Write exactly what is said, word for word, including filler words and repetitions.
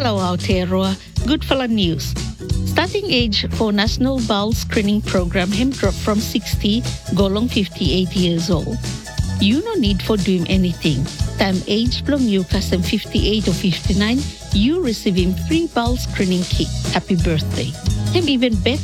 Hello, Aotearoa. Goodfella News. Starting age for National Bowel Screening Program him drop from sixty golong fifty-eight years old. You no need for doing anything. Time age belong you custom fifty-eight or fifty-nine, you receive him free bowel screening kit. Happy birthday. Him even bet